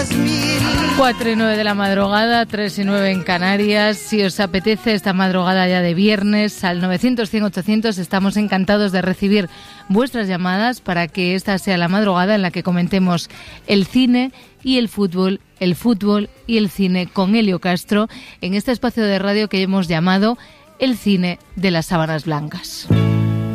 4:09 de la madrugada, 3:09 en Canarias. Si os apetece esta madrugada ya de viernes, al 900-100-800 estamos encantados de recibir vuestras llamadas para que esta sea la madrugada en la que comentemos el cine y el fútbol y el cine con Elio Castro en este espacio de radio que hemos llamado El Cine de las Sábanas Blancas.